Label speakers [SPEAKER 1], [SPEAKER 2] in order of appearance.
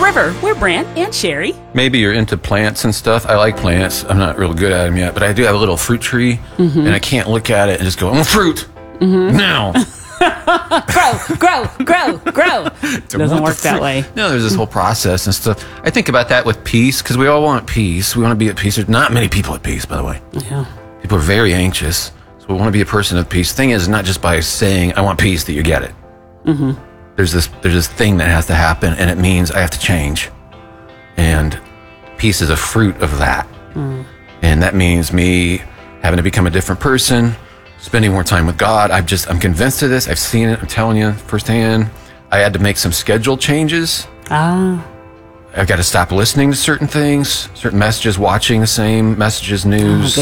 [SPEAKER 1] River. We're Brant and Sherry.
[SPEAKER 2] Maybe you're into plants and stuff. I like plants. I'm not real good at them yet, but I do have a little fruit tree, and I can't look at it and just go, "I'm a fruit now."
[SPEAKER 1] Grow. Doesn't work that way.
[SPEAKER 2] No, there's this whole process and stuff. I think about that with peace, because we all want peace. We want to be at peace. There's not many people at peace, by the way.
[SPEAKER 1] Yeah.
[SPEAKER 2] People are very anxious, so we want to be a person of peace. Thing is, not just by saying "I want peace" that you get it. There's this thing that has to happen, and it means I have to change. And peace is a fruit of that. And that means me having to become a different person, spending more time with God. I'm convinced of this. I've seen it. I'm telling you firsthand. I had to make some schedule changes. I've got to stop listening to certain things, certain messages, watching the same messages, news.